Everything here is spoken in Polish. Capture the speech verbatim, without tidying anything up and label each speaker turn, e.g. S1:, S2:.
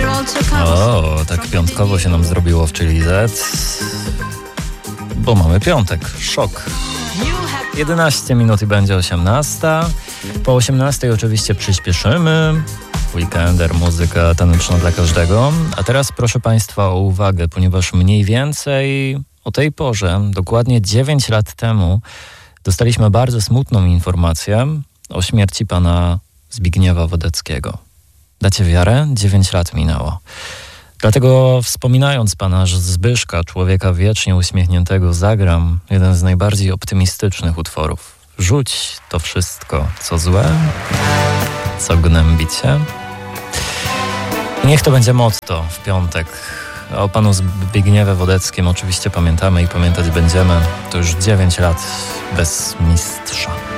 S1: O, tak piątkowo się nam zrobiło w Chili Z, bo mamy piątek. Szok. jedenaście minut i będzie osiemnasta. Po osiemnastej oczywiście przyspieszymy. Weekender, muzyka taneczna dla każdego. A teraz proszę Państwa o uwagę, ponieważ mniej więcej o tej porze, dokładnie dziewięć lat temu, dostaliśmy bardzo smutną informację o śmierci pana Zbigniewa Wodeckiego. Dacie wiarę? dziewięć lat minęło. Dlatego wspominając pana Zbyszka, człowieka wiecznie uśmiechniętego, zagram jeden z najbardziej optymistycznych utworów. Rzuć to wszystko, co złe, co gnębi cię. Niech to będzie motto w piątek. O panu Zbigniewie Wodeckim oczywiście pamiętamy i pamiętać będziemy. To już dziewięć lat bez mistrza.